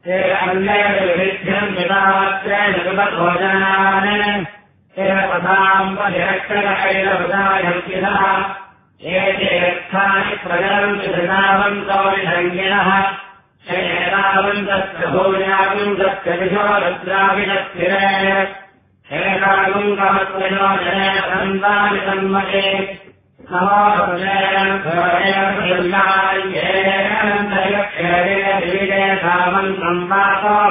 ते अन्यविभिध्यम् विधात्रेण कृतभोजनान् ते पथाम् परिरक्षणैरवदायन्तिनः एतेर्थानि प्रजलन्ति धृणावन्तो विषङ्गिणः हेनावन्तस्य भूयागुन्दस्य विशोरुद्राविदस्थिरे हेनागुन्दमत्वयो जनेन सन्तानि सन्मते नमोऽन्ते सामन्तम् वातो